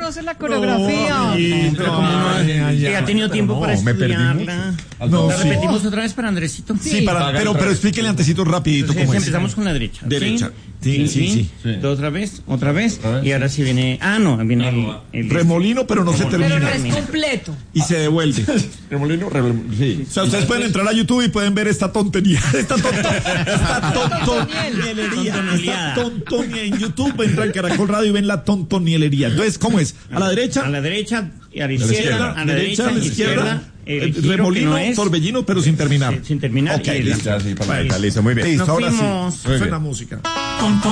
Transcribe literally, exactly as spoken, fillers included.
conoce la coreografía. No, sí, pero como no, ay, ay, que ya ha tenido tiempo no, para me perdí estudiarla. No, ¿La sí. repetimos otra vez para Andresito? Sí, para, pero, pero explíquele antecito rapidito Entonces, cómo es. empezamos con la derecha. Derecha. Sí, sí, sí. sí. Otra vez, otra vez. Y ahora sí viene. Ah, no, viene el. el Remolino, pero no se Pero termina. no es completo. Y se devuelve. Remolino, remolino, sí. O sea, ustedes pueden entrar a YouTube y pueden ver esta tontería. Esta tontería. Esta tontonielería. Esta tontonia en YouTube. Entran en Caracol Radio y ven la tontonielería. Entonces, ¿cómo es? A la derecha. A la derecha y a la izquierda. A la derecha, derecha, a la izquierda. El giro remolino, que no es, torbellino, pero sin terminar. sin, sin terminar. Ok, y listo. Ya, sí, para listo, muy bien. Listo, Nos ahora fuimos. sí. Suena música.